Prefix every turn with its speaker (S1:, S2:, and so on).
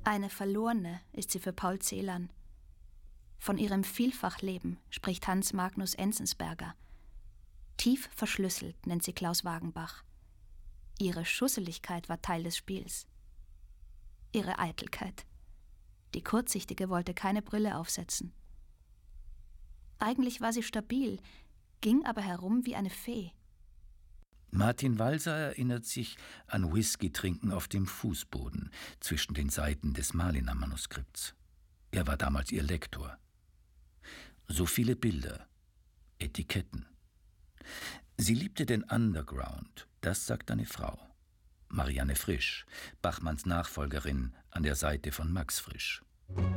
S1: Eine Verlorene ist sie für Paul Celan. Von ihrem Vielfachleben spricht Hans Magnus Enzensberger. Tief verschlüsselt nennt sie Klaus Wagenbach. Ihre Schusseligkeit war Teil des Spiels. Ihre Eitelkeit. Die Kurzsichtige wollte keine Brille aufsetzen. Eigentlich war sie stabil, ging aber herum wie eine Fee.
S2: Martin Walser erinnert sich an Whisky-Trinken auf dem Fußboden zwischen den Seiten des Maliner-Manuskripts. Er war damals ihr Lektor. So viele Bilder, Etiketten. Sie liebte den Underground, das sagt eine Frau. Marianne Frisch, Bachmanns Nachfolgerin an der Seite von Max Frisch.